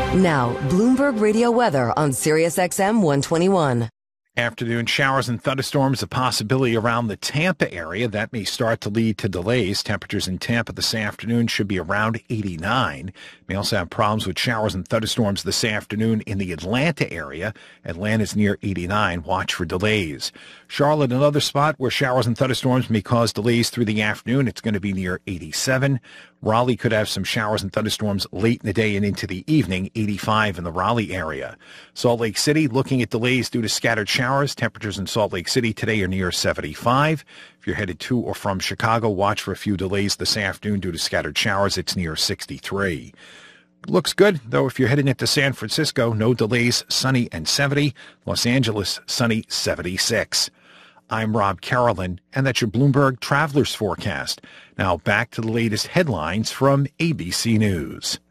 Now, Bloomberg Radio weather on Sirius XM 121. Afternoon showers and thunderstorms, a possibility around the Tampa area. That may start to lead to delays. Temperatures in Tampa this afternoon should be around 89. May also have problems with showers and thunderstorms this afternoon in the Atlanta area. Atlanta's near 89. Watch for delays. Charlotte, another spot where showers and thunderstorms may cause delays through the afternoon. It's going to be near 87. Raleigh could have some showers and thunderstorms late in the day and into the evening, 85 in the Raleigh area. Salt Lake City, looking at delays due to scattered showers. Temperatures in Salt Lake City today are near 75. If you're headed to or from Chicago, watch for a few delays this afternoon due to scattered showers. It's near 63. Looks good, though, if you're heading into San Francisco. No delays, sunny and 70. Los Angeles, sunny, 76. I'm Rob Carolyn, and that's your Bloomberg Travelers Forecast. Now back to the latest headlines from ABC News.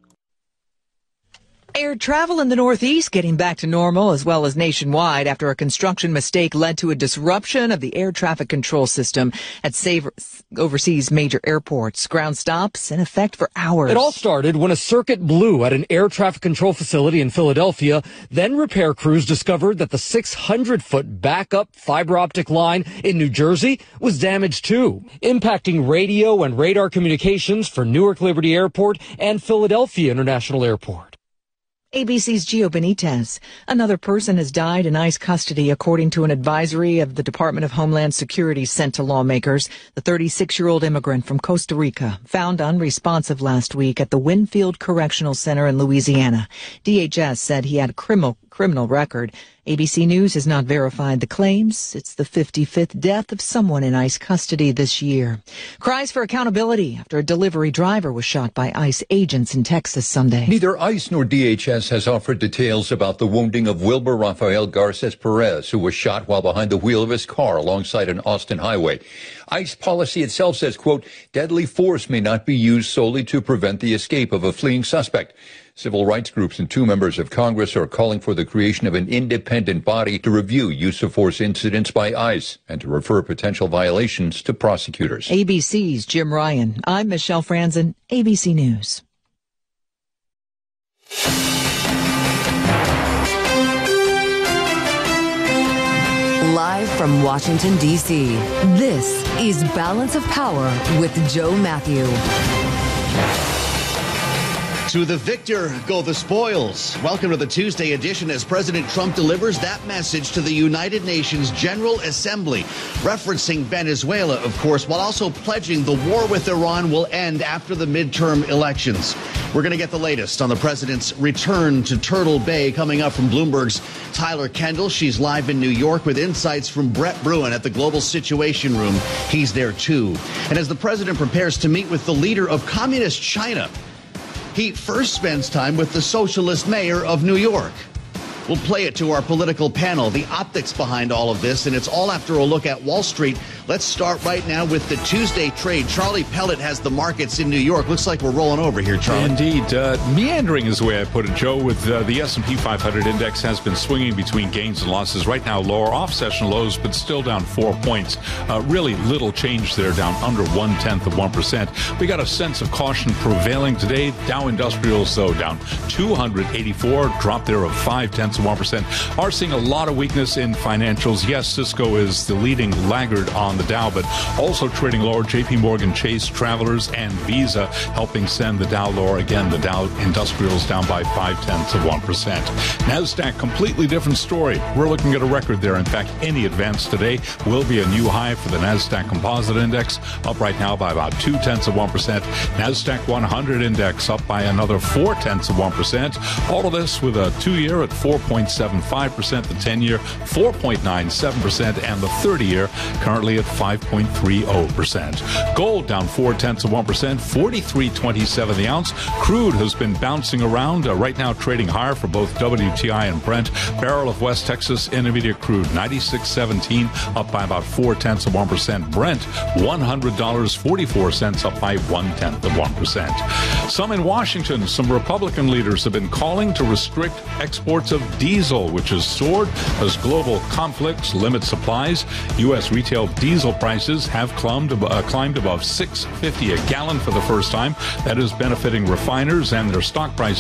Air travel in the Northeast getting back to normal as well as nationwide after a construction mistake led to a disruption of the air traffic control system at overseas major airports. Ground stops in effect for hours. It all started when a circuit blew at an air traffic control facility in Philadelphia. Then repair crews discovered that the 600-foot backup fiber optic line in New Jersey was damaged too, impacting radio and radar communications for Newark Liberty Airport and Philadelphia International Airport. ABC's Gio Benitez. Another person has died in ICE custody, according to an advisory of the Department of Homeland Security sent to lawmakers. The 36-year-old immigrant from Costa Rica, found unresponsive last week at the Winfield Correctional Center in Louisiana. DHS said he had a criminal record. ABC News has not verified the claims. It's the 55th death of someone in ICE custody this year. Cries for accountability after a delivery driver was shot by ICE agents in Texas Sunday. Neither ICE nor DHS has offered details about the wounding of Wilbur Rafael Garces Perez, who was shot while behind the wheel of his car alongside an Austin highway. ICE policy itself says, quote, deadly force may not be used solely to prevent the escape of a fleeing suspect. Civil rights groups and 2 members of Congress are calling for the creation of an independent body to review use of force incidents by ICE and to refer potential violations to prosecutors. ABC's Jim Ryan. I'm Michelle Franzen, ABC News. Live from Washington, D.C., this is Balance of Power with Joe Matthew. To the victor go the spoils. Welcome to the Tuesday edition as President Trump delivers that message to the United Nations General Assembly, referencing Venezuela, of course, while also pledging the war with Iran will end after the midterm elections. We're going to get the latest on the president's return to Turtle Bay coming up from Bloomberg's Tyler Kendall. She's live in New York with insights from Brett Bruen at the Global Situation Room. He's there, too. And as the president prepares to meet with the leader of Communist China, he first spends time with the socialist mayor of New York. We'll play it to our political panel, the optics behind all of this, and it's all after a look at Wall Street. Let's start right now with the Tuesday trade. Charlie Pellet has the markets in New York. Looks like we're rolling over here, Charlie. Indeed. Meandering is the way I put it, Joe, with the S&P 500 index has been swinging between gains and losses. Right now, lower off-session lows, but still down 4 points. Really little change there, down under 0.1%. We got a sense of caution prevailing today. Dow Industrials, though, down 284, drop there of 0.5%. Are seeing a lot of weakness in financials. Yes, Cisco is the leading laggard on the Dow, but also trading lower. JP Morgan Chase, Travelers, and Visa helping send the Dow lower. Again, the Dow Industrials down by 0.5%. NASDAQ, completely different story. We're looking at a record there. In fact, any advance today will be a new high for the NASDAQ Composite Index, up right now by about 0.2%. NASDAQ 100 Index up by another 0.4%. All of this with a 2-year at 4.75%, the 10-year 4.97%, and the 30-year currently at 5.30%. Gold down 0.4%, 43.27 the ounce. Crude has been bouncing around, right now trading higher for both WTI and Brent. Barrel of West Texas Intermediate crude 96.17, up by about 0.4%. Brent $100.44, up by 0.1%. Some in Washington, some Republican leaders have been calling to restrict exports of diesel, which has soared as global conflicts limit supplies. U.S. retail diesel prices have climbed above $6.50 a gallon for the first time. That is benefiting refiners and their stock prices